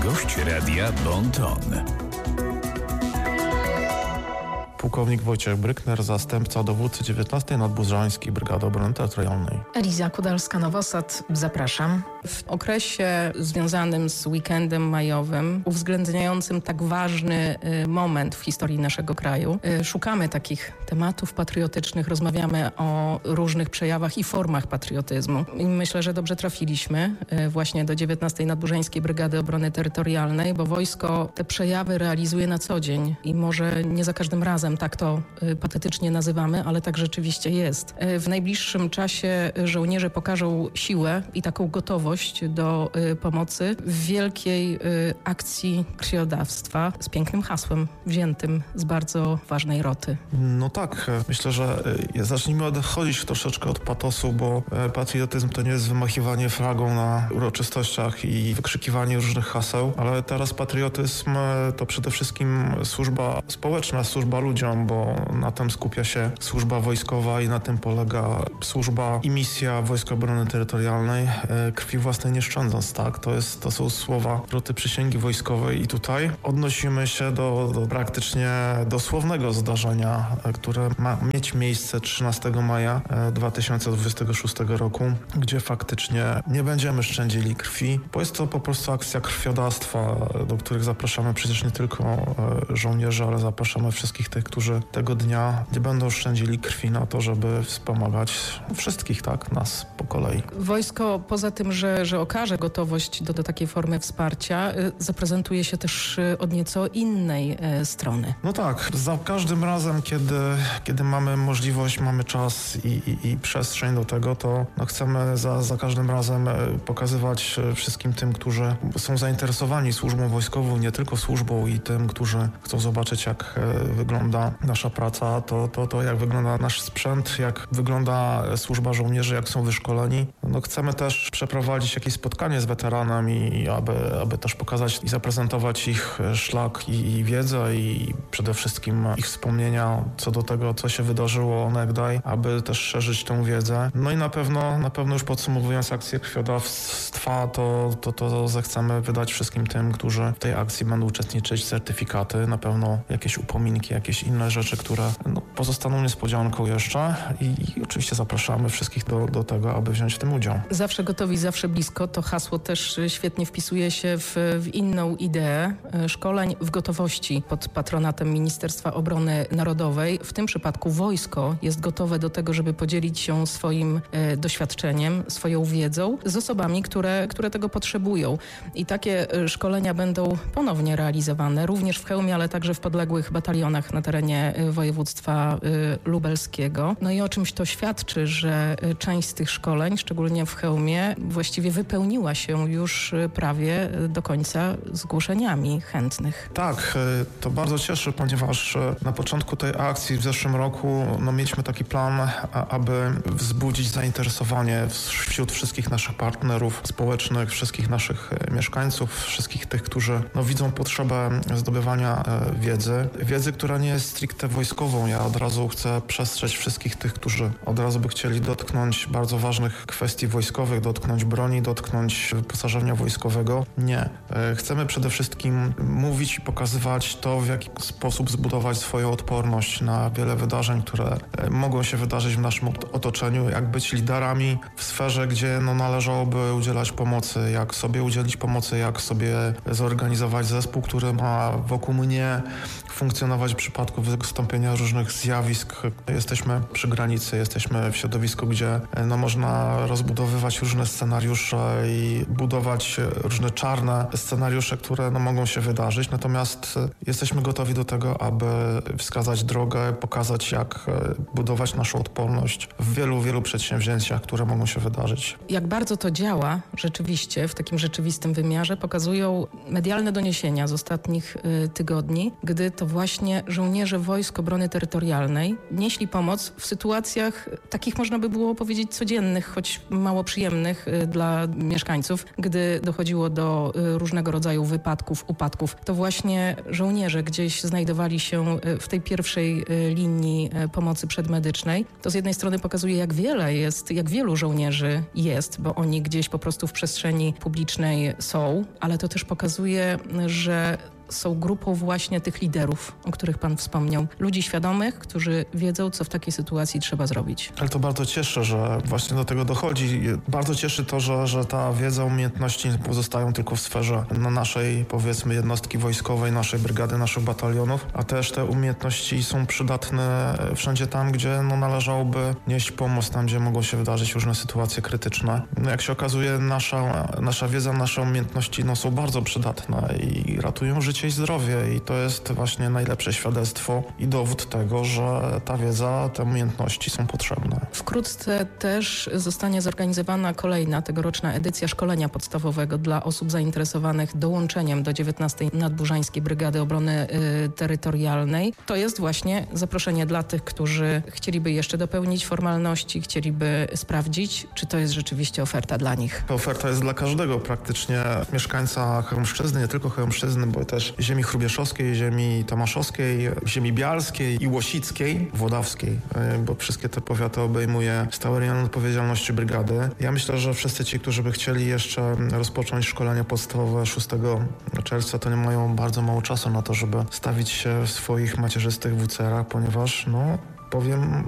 Gość Radia Bon Ton. Pułkownik Wojciech Brykner, zastępca dowódcy 19. Nadbużańskiej Brygady Obrony Terytorialnej. Eliza Kudalska-Nowosad, zapraszam. W okresie związanym z weekendem majowym, uwzględniającym tak ważny moment w historii naszego kraju, szukamy takich tematów patriotycznych, rozmawiamy o różnych przejawach i formach patriotyzmu. I myślę, że dobrze trafiliśmy właśnie do 19. Nadbużańskiej Brygady Obrony Terytorialnej, bo wojsko te przejawy realizuje na co dzień i może nie za każdym razem tak to patetycznie nazywamy, ale tak rzeczywiście jest. W najbliższym czasie żołnierze pokażą siłę i taką gotowość do pomocy w wielkiej akcji krwiodawstwa z pięknym hasłem wziętym z bardzo ważnej roty. No tak, myślę, że zacznijmy odchodzić troszeczkę od patosu, bo patriotyzm to nie jest wymachiwanie flagą na uroczystościach i wykrzykiwanie różnych haseł, ale teraz patriotyzm to przede wszystkim służba społeczna, służba ludziom, bo na tym skupia się służba wojskowa i na tym polega służba i misja Wojsk Obrony Terytorialnej, krwi własnej nie szczędząc, tak? To są słowa roty przysięgi wojskowej i tutaj odnosimy się do praktycznie dosłownego zdarzenia, które ma mieć miejsce 13 maja 2026 roku, gdzie faktycznie nie będziemy szczędzili krwi, bo jest to po prostu akcja krwiodawstwa, do których zapraszamy przecież nie tylko żołnierzy, ale zapraszamy wszystkich tych, którzy tego dnia nie będą szczędzili krwi na to, żeby wspomagać wszystkich, tak, nas po kolei. Wojsko poza tym, że okaże gotowość do takiej formy wsparcia, zaprezentuje się też od nieco innej strony. No tak, za każdym razem, kiedy mamy możliwość, mamy czas i przestrzeń do tego, to chcemy za każdym razem pokazywać wszystkim tym, którzy są zainteresowani służbą wojskową, nie tylko służbą i tym, którzy chcą zobaczyć, jak wygląda nasza praca, to jak wygląda nasz sprzęt, jak wygląda służba żołnierzy, jak są wyszkoleni. No chcemy też przeprowadzić jakieś spotkanie z weteranem i aby też pokazać i zaprezentować ich szlak i wiedzę i przede wszystkim ich wspomnienia co do tego, co się wydarzyło onegdaj, aby też szerzyć tę wiedzę. No i na pewno już podsumowując akcję krwiodawstwa, to zechcemy wydać wszystkim tym, którzy w tej akcji będą uczestniczyć, certyfikaty, na pewno jakieś upominki, jakieś inne rzeczy, które pozostaną niespodzianką jeszcze i oczywiście zapraszamy wszystkich do tego, aby wziąć w tym udział. Zawsze gotowi, zawsze blisko. To hasło też świetnie wpisuje się w inną ideę szkoleń w gotowości pod patronatem Ministerstwa Obrony Narodowej. W tym przypadku wojsko jest gotowe do tego, żeby podzielić się swoim doświadczeniem, swoją wiedzą z osobami, które tego potrzebują. I takie szkolenia będą ponownie realizowane również w Chełmie, ale także w podległych batalionach na terenie województwa lubelskiego. No i o czymś to świadczy, że część z tych szkoleń, szczególnie w Chełmie, właściwie wypełniła się już prawie do końca zgłoszeniami chętnych. Tak, to bardzo cieszy, ponieważ na początku tej akcji w zeszłym roku mieliśmy taki plan, aby wzbudzić zainteresowanie wśród wszystkich naszych partnerów społecznych, wszystkich naszych mieszkańców, wszystkich tych, którzy widzą potrzebę zdobywania wiedzy, która nie jest stricte wojskową. Ja od razu chcę przestrzec wszystkich tych, którzy od razu by chcieli dotknąć bardzo ważnych kwestii wojskowych, dotknąć broni, dotknąć wyposażenia wojskowego. Nie. Chcemy przede wszystkim mówić i pokazywać to, w jaki sposób zbudować swoją odporność na wiele wydarzeń, które mogą się wydarzyć w naszym otoczeniu, jak być liderami w sferze, gdzie należałoby udzielać pomocy, jak sobie udzielić pomocy, jak sobie zorganizować zespół, który ma wokół mnie funkcjonować w przypadku wystąpienia różnych zjawisk. Jesteśmy przy granicy, jesteśmy w środowisku, gdzie można rozbudowywać różne scenariusze i budować różne czarne scenariusze, które mogą się wydarzyć. Natomiast jesteśmy gotowi do tego, aby wskazać drogę, pokazać, jak budować naszą odporność w wielu przedsięwzięciach, które mogą się wydarzyć. Jak bardzo to działa rzeczywiście w takim rzeczywistym wymiarze, pokazują medialne doniesienia z ostatnich tygodni, gdy to właśnie żołnierze Wojsk Obrony Terytorialnej terytorialnej nieśli pomoc w sytuacjach takich, można by było powiedzieć, codziennych, choć mało przyjemnych dla mieszkańców, gdy dochodziło do różnego rodzaju wypadków, upadków. To właśnie żołnierze gdzieś znajdowali się w tej pierwszej linii pomocy przedmedycznej. To z jednej strony pokazuje, jak wielu żołnierzy jest, bo oni gdzieś po prostu w przestrzeni publicznej są, ale to też pokazuje, że są grupą właśnie tych liderów, o których pan wspomniał. Ludzi świadomych, którzy wiedzą, co w takiej sytuacji trzeba zrobić. Ale to bardzo cieszy, że właśnie do tego dochodzi. Bardzo cieszy to, że ta wiedza, umiejętności nie pozostają tylko w sferze naszej, powiedzmy, jednostki wojskowej, naszej brygady, naszych batalionów, a też te umiejętności są przydatne wszędzie tam, gdzie należałoby nieść pomoc, tam, gdzie mogą się wydarzyć różne sytuacje krytyczne. Jak się okazuje, nasza wiedza, nasze umiejętności są bardzo przydatne i ratują życie i zdrowie i to jest właśnie najlepsze świadectwo i dowód tego, że ta wiedza, te umiejętności są potrzebne. Wkrótce też zostanie zorganizowana kolejna tegoroczna edycja szkolenia podstawowego dla osób zainteresowanych dołączeniem do 19. Nadburzańskiej Brygady Obrony Terytorialnej. To jest właśnie zaproszenie dla tych, którzy chcieliby jeszcze dopełnić formalności, chcieliby sprawdzić, czy to jest rzeczywiście oferta dla nich. Ta oferta jest dla każdego praktycznie mieszkańca Chełmszczyzny, nie tylko Chełmszczyzny, bo też ziemi chrubieszowskiej, ziemi tomaszowskiej, ziemi bialskiej i łosickiej, włodawskiej, bo wszystkie te powiaty obejmuje stały rejon odpowiedzialności brygady. Ja myślę, że wszyscy ci, którzy by chcieli jeszcze rozpocząć szkolenie podstawowe 6 czerwca, to nie mają bardzo mało czasu na to, żeby stawić się w swoich macierzystych WC-rach, ponieważ powiem